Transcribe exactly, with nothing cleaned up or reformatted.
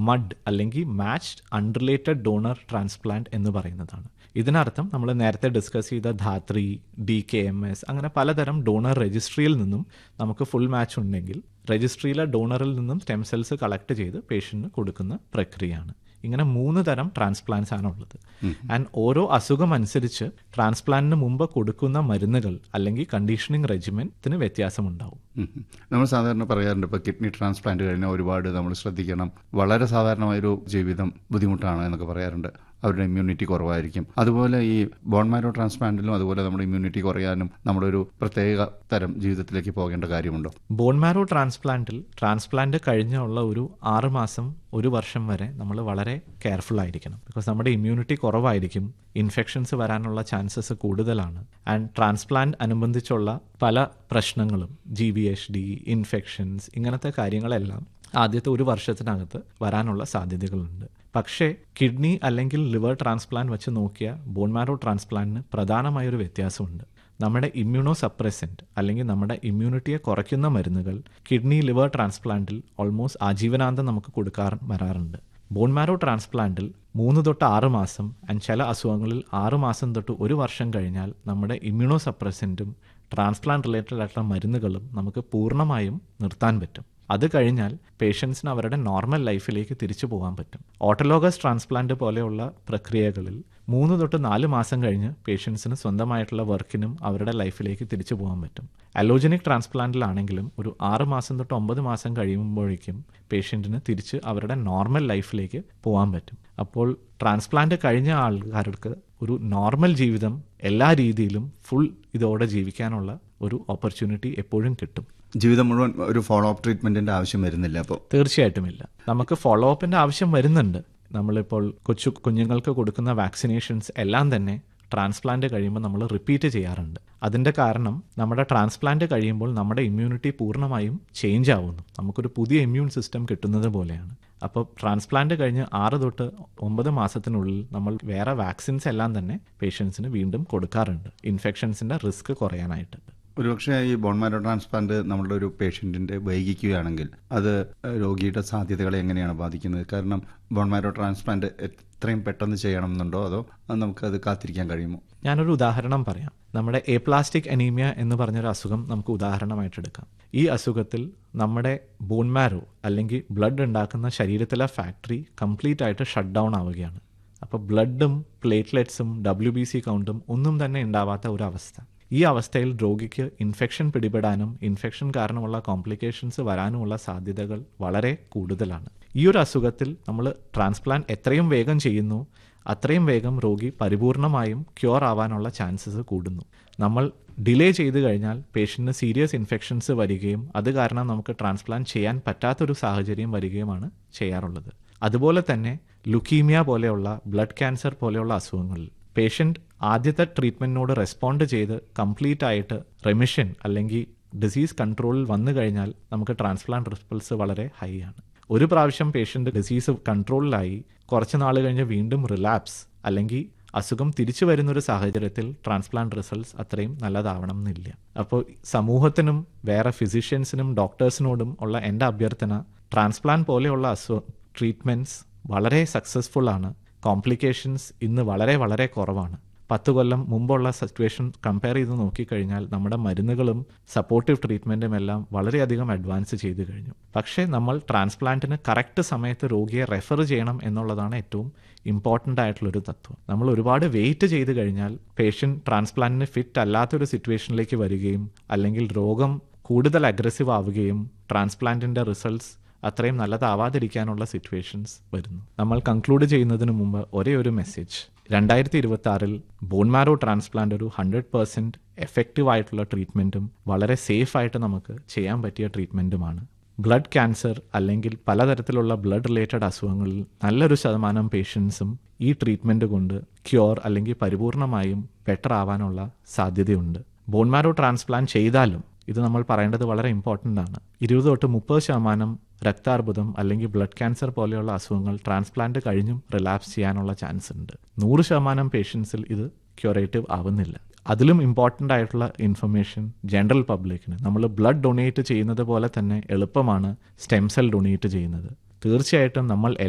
Mud അല്ലെങ്കിൽ matched unrelated donor transplant എന്ന് പറയുന്നതാണ്. ഇതിനർത്ഥം നമ്മൾ നേരത്തെ ഡിസ്കസ് ചെയ്ത Dhathri, D K M S, അങ്ങനെ പലതരം ഡോണർ രജിസ്ട്രിയിൽ നിന്നും നമുക്ക് ഫുൾ മാച്ച് ഉണ്ടെങ്കിൽ രജിസ്ട്രിയിലെ ഡോണറിൽ നിന്നും സ്റ്റെം സെൽസ് കളക്ട് ചെയ്ത് പേഷ്യന്റിന് കൊടുക്കുന്ന പ്രക്രിയയാണ്. ഇങ്ങനെ മൂന്ന് തരം ട്രാൻസ്പ്ലാന്റ്സ് ആണുള്ളത്. ആൻഡ് ഓരോ അസുഖം അനുസരിച്ച് ട്രാൻസ്പ്ലാന്റിന് മുമ്പ് കൊടുക്കുന്ന മരുന്നുകൾ അല്ലെങ്കിൽ കണ്ടീഷനിങ് റെജിമെന്റിന് വ്യത്യാസമുണ്ടാവും. നമ്മൾ സാധാരണ പറയാറുണ്ട്, ഇപ്പോൾ കിഡ്നി ട്രാൻസ്പ്ലാന്റ് കഴിഞ്ഞാൽ ഒരുപാട് നമ്മൾ ശ്രദ്ധിക്കണം, വളരെ സാധാരണമായൊരു ജീവിതം ബുദ്ധിമുട്ടാണ് എന്നൊക്കെ പറയാറുണ്ട്, അവരുടെ ഇമ്മ്യൂണിറ്റി കുറവായിരിക്കും. അതുപോലെ ഈ ബോൺ മാരോ ട്രാൻസ്പ്ലാന്റിലും അതുപോലെ നമ്മുടെ ഇമ്മ്യൂണിറ്റി കുറയാനും നമ്മളൊരു പ്രത്യേക തരം ജീവിതത്തിലേക്ക് പോകേണ്ട കാര്യമുണ്ടോ? ബോൺ മാരോ ട്രാൻസ്പ്ലാന്റിൽ ട്രാൻസ്പ്ലാന്റ് കഴിഞ്ഞുള്ള ഒരു ആറ് മാസം ഒരു വർഷം വരെ നമ്മൾ വളരെ കെയർഫുൾ ആയിരിക്കണം. ബിക്കോസ് നമ്മുടെ ഇമ്മ്യൂണിറ്റി കുറവായിരിക്കും, ഇൻഫെക്ഷൻസ് വരാനുള്ള ചാൻസസ് കൂടുതലാണ്. ആൻഡ് ട്രാൻസ്പ്ലാന്റ് അനുബന്ധിച്ചുള്ള പല പ്രശ്നങ്ങളും, G V H D, infections, ഇങ്ങനത്തെ കാര്യങ്ങളെല്ലാം ആദ്യത്തെ ഒരു വർഷത്തിനകത്ത് വരാനുള്ള സാധ്യതകളുണ്ട്. പക്ഷേ കിഡ്നി അല്ലെങ്കിൽ ലിവർ ട്രാൻസ്പ്ലാന്റ് വെച്ച് നോക്കിയ ബോൺ മാരോ ട്രാൻസ്പ്ലാന്റിന് പ്രധാനമായൊരു വ്യത്യാസമുണ്ട്. നമ്മുടെ ഇമ്മ്യൂണോ സപ്രസൻറ്റ് അല്ലെങ്കിൽ നമ്മുടെ ഇമ്മ്യൂണിറ്റിയെ കുറയ്ക്കുന്ന മരുന്നുകൾ കിഡ്നി ലിവർ ട്രാൻസ്പ്ലാന്റിൽ ഓൾമോസ്റ്റ് ആജീവനാന്തം നമുക്ക് കൊടുക്കാറ് വരാറുണ്ട്. ബോൺ മാരോ ട്രാൻസ്പ്ലാന്റിൽ മൂന്ന് തൊട്ട് ആറ് മാസം ആൻഡ് ചില അസുഖങ്ങളിൽ ആറ് മാസം തൊട്ട് ഒരു വർഷം കഴിഞ്ഞാൽ നമ്മുടെ ഇമ്മ്യൂണോ സപ്രസൻറ്റും ട്രാൻസ്പ്ലാന്റ് റിലേറ്റഡ് ആയിട്ടുള്ള മരുന്നുകളും നമുക്ക് പൂർണ്ണമായും നിർത്താൻ പറ്റും. അത് കഴിഞ്ഞാൽ പേഷ്യൻസിന് അവരുടെ നോർമൽ ലൈഫിലേക്ക് തിരിച്ചു പോകാൻ പറ്റും. ഓട്ടോലോഗസ് ട്രാൻസ്പ്ലാന്റ് പോലെയുള്ള പ്രക്രിയകളിൽ മൂന്ന് തൊട്ട് നാല് മാസം കഴിഞ്ഞ് പേഷ്യൻസിന് സ്വന്തമായിട്ടുള്ള വർക്കിനും അവരുടെ ലൈഫിലേക്ക് തിരിച്ചു പോകാൻ പറ്റും. അലോജനിക് ട്രാൻസ്പ്ലാന്റിലാണെങ്കിലും ഒരു ആറ് മാസം തൊട്ട് ഒമ്പത് മാസം കഴിയുമ്പോഴേക്കും പേഷ്യൻറ്റിന് തിരിച്ച് അവരുടെ നോർമൽ ലൈഫിലേക്ക് പോകാൻ പറ്റും. അപ്പോൾ ട്രാൻസ്പ്ലാന്റ് കഴിഞ്ഞ ആൾക്കാർക്ക് ഒരു നോർമൽ ജീവിതം എല്ലാ രീതിയിലും ഫുൾ ഇതോടെ ജീവിക്കാനുള്ള ഒരു ഓപ്പർച്യൂണിറ്റി എപ്പോഴും കിട്ടും. ജീവിതം മുഴുവൻ ഒരു ഫോളോ അപ്പ് ട്രീറ്റ്മെന്റിന്റെ ആവശ്യം വരുന്നില്ല. അപ്പോൾ തീർച്ചയായിട്ടുമില്ല, നമുക്ക് ഫോളോ അപ്പിന്റെ ആവശ്യം വരുന്നുണ്ട്. നമ്മളിപ്പോൾ കൊച്ചു കുഞ്ഞുങ്ങൾക്ക് കൊടുക്കുന്ന വാക്സിനേഷൻസ് എല്ലാം തന്നെ ട്രാൻസ്പ്ലാന്റ് കഴിയുമ്പോൾ നമ്മൾ റിപ്പീറ്റ് ചെയ്യാറുണ്ട്. അതിൻ്റെ കാരണം നമ്മുടെ ട്രാൻസ്പ്ലാന്റ് കഴിയുമ്പോൾ നമ്മുടെ ഇമ്മ്യൂണിറ്റി പൂർണ്ണമായും ചേഞ്ച് ആവുന്നു, നമുക്കൊരു പുതിയ ഇമ്മ്യൂൺ സിസ്റ്റം കിട്ടുന്നത് പോലെയാണ്. അപ്പോൾ ട്രാൻസ്പ്ലാന്റ് കഴിഞ്ഞ് ആറ് തൊട്ട് ഒമ്പത് മാസത്തിനുള്ളിൽ നമ്മൾ വേറെ വാക്സിൻസ് എല്ലാം തന്നെ പേഷ്യൻസിന് വീണ്ടും കൊടുക്കാറുണ്ട്, ഇൻഫെക്ഷൻസിൻ്റെ റിസ്ക് കുറയാനായിട്ട്. ഒരുപക്ഷെ ഈ ബോൺ മാരോ ട്രാൻസ്പ്ലാന്റ് നമ്മളുടെ ഒരു പേഷ്യൻറ്റിൻ്റെ വൈകിക്കുകയാണെങ്കിൽ അത് രോഗിയുടെ സാധ്യതകളെ എങ്ങനെയാണ് ബാധിക്കുന്നത്? കാരണം ബോൺ മാരോ ട്രാൻസ്പ്ലാന്റ് എത്രയും പെട്ടെന്ന് ചെയ്യണം എന്നുണ്ടോ, അതോ നമുക്കത് കാത്തിരിക്കാൻ കഴിയുമോ? ഞാനൊരു ഉദാഹരണം പറയാം. നമ്മുടെ എപ്ലാസ്റ്റിക് അനീമിയ എന്ന് പറഞ്ഞൊരു അസുഖം നമുക്ക് ഉദാഹരണമായിട്ട് എടുക്കാം. ഈ അസുഖത്തിൽ നമ്മുടെ ബോൺ മാരോ അല്ലെങ്കിൽ ബ്ലഡ് ഉണ്ടാക്കുന്ന ശരീരത്തിലെ ഫാക്ടറി കംപ്ലീറ്റ് ആയിട്ട് ഷട്ട് ഡൗൺ ആവുകയാണ്. അപ്പോൾ ബ്ലഡും പ്ലേറ്റ്ലെറ്റ്സും ഡബ്ല്യു ബി സി കൗണ്ടും ഒന്നും തന്നെ ഉണ്ടാവാത്ത ഒരു അവസ്ഥ. ഈ അവസ്ഥയിൽ രോഗിക്ക് ഇൻഫെക്ഷൻ പിടിപെടാനും ഇൻഫെക്ഷൻ കാരണമുള്ള കോംപ്ലിക്കേഷൻസ് വരാനുമുള്ള സാധ്യതകൾ വളരെ കൂടുതലാണ്. ഈ ഒരു അസുഖത്തിൽ നമ്മൾ ട്രാൻസ്പ്ലാന്റ് എത്രയും വേഗം ചെയ്യുന്നു അത്രയും വേഗം രോഗി പരിപൂർണമായും ക്യൂർ ആവാനുള്ള ചാൻസസ് കൂടുന്നു. നമ്മൾ ഡിലേ ചെയ്ത് കഴിഞ്ഞാൽ പേഷ്യൻറ്റിന് സീരിയസ് ഇൻഫെക്ഷൻസ് വരികയും അത് കാരണം നമുക്ക് ട്രാൻസ്പ്ലാന്റ് ചെയ്യാൻ പറ്റാത്തൊരു സാഹചര്യം വരികയുമാണ് ചെയ്യാറുള്ളത്. അതുപോലെ തന്നെ ലുക്കീമിയ പോലെയുള്ള ബ്ലഡ് ക്യാൻസർ പോലെയുള്ള അസുഖങ്ങളിൽ പേഷ്യൻ്റ് ആദ്യത്തെ ട്രീറ്റ്മെൻറ്റിനോട് റെസ്പോണ്ട് ചെയ്ത് കംപ്ലീറ്റ് ആയിട്ട് റെമിഷൻ അല്ലെങ്കിൽ ഡിസീസ് കൺട്രോളിൽ വന്നു കഴിഞ്ഞാൽ നമുക്ക് ട്രാൻസ്പ്ലാന്റ് റിസൾട്ട്സ് വളരെ ഹൈ ആണ്. ഒരു പ്രാവശ്യം പേഷ്യൻ്റ് ഡിസീസ് കൺട്രോളിലായി കുറച്ച് നാൾ കഴിഞ്ഞ് വീണ്ടും റിലാപ്സ് അല്ലെങ്കിൽ അസുഖം തിരിച്ചു വരുന്നൊരു സാഹചര്യത്തിൽ ട്രാൻസ്പ്ലാന്റ് റിസൾട്ട്സ് അത്രയും നല്ലതാവണം എന്നില്ല. അപ്പോൾ സമൂഹത്തിനും വേറെ ഫിസിഷ്യൻസിനും ഡോക്ടേഴ്സിനോടും ഉള്ള എൻ്റെ അഭ്യർത്ഥന, ട്രാൻസ്പ്ലാന്റ് പോലെയുള്ള അസു ട്രീറ്റ്മെൻറ്റ്സ് വളരെ സക്സസ്ഫുൾ ആണ്. കോംപ്ലിക്കേഷൻസ് ഇന്ന് വളരെ വളരെ കുറവാണ്. പത്ത് കൊല്ലം മുമ്പുള്ള സിറ്റുവേഷൻ കമ്പയർ ചെയ്ത് നോക്കിക്കഴിഞ്ഞാൽ നമ്മുടെ മരുന്നുകളും സപ്പോർട്ടീവ് ട്രീറ്റ്മെൻറ്റും എല്ലാം വളരെയധികം അഡ്വാൻസ് ചെയ്ത് കഴിഞ്ഞു. പക്ഷേ നമ്മൾ ട്രാൻസ്പ്ലാന്റിന് കറക്റ്റ് സമയത്ത് രോഗിയെ റെഫർ ചെയ്യണം എന്നുള്ളതാണ് ഏറ്റവും ഇമ്പോർട്ടൻ്റ് ആയിട്ടുള്ളൊരു തത്വം. നമ്മൾ ഒരുപാട് വെയിറ്റ് ചെയ്ത് കഴിഞ്ഞാൽ പേഷ്യൻ്റ് ട്രാൻസ്പ്ലാന്റിന് ഫിറ്റ് അല്ലാത്തൊരു സിറ്റുവേഷനിലേക്ക് വരികയും അല്ലെങ്കിൽ രോഗം കൂടുതൽ അഗ്രസീവ് ആവുകയും ട്രാൻസ്പ്ലാന്റിൻ്റെ റിസൾട്ട്സ് അത്രയും നല്ലതാവാതിരിക്കാനുള്ള സിറ്റുവേഷൻസ് വരുന്നു. നമ്മൾ കൺക്ലൂഡ് ചെയ്യുന്നതിന് മുമ്പ് ഒരേ ഒരു മെസ്സേജ്, രണ്ടായിരത്തി ഇരുപത്തി ആറിൽ ബോൺ മാരോ ട്രാൻസ്പ്ലാന്റ് ഒരു ഹൺഡ്രഡ് പെർസെൻറ്റ് എഫക്റ്റീവ് ആയിട്ടുള്ള ട്രീറ്റ്മെൻറ്റും വളരെ സേഫ് ആയിട്ട് നമുക്ക് ചെയ്യാൻ പറ്റിയ ട്രീറ്റ്മെൻറ്റുമാണ്. ബ്ലഡ് ക്യാൻസർ അല്ലെങ്കിൽ പലതരത്തിലുള്ള ബ്ലഡ് റിലേറ്റഡ് അസുഖങ്ങളിൽ നല്ലൊരു ശതമാനം പേഷ്യൻസും ഈ ട്രീറ്റ്മെൻറ്റ് കൊണ്ട് ക്യൂർ അല്ലെങ്കിൽ പരിപൂർണമായും ബെറ്റർ ആവാനുള്ള സാധ്യതയുണ്ട്. ബോൺ മാരോ ട്രാൻസ്പ്ലാന്റ് ചെയ്താലും ഇത് നമ്മൾ പറയേണ്ടത് വളരെ ഇമ്പോർട്ടൻ്റ് ആണ്. ഇരുപത് തൊട്ട് മുപ്പത് ശതമാനം രക്താർബുദം അല്ലെങ്കിൽ ബ്ലഡ് ക്യാൻസർ പോലെയുള്ള അസുഖങ്ങൾ ട്രാൻസ്പ്ലാന്റ് കഴിഞ്ഞും റിലാപ്സ് ചെയ്യാനുള്ള ചാൻസ് ഉണ്ട്. നൂറ് ശതമാനം പേഷ്യൻസിൽ ഇത് ക്യൂറേറ്റീവ് ആവുന്നില്ല. അതിലും ഇമ്പോർട്ടൻ്റ് ആയിട്ടുള്ള ഇൻഫർമേഷൻ ജനറൽ പബ്ലിക്കിന്, നമ്മൾ ബ്ലഡ് ഡൊണേറ്റ് ചെയ്യുന്നത് പോലെ തന്നെ എളുപ്പമാണ് സ്റ്റെം സെൽ ഡൊണേറ്റ് ചെയ്യുന്നത്. തീർച്ചയായിട്ടും നമ്മൾ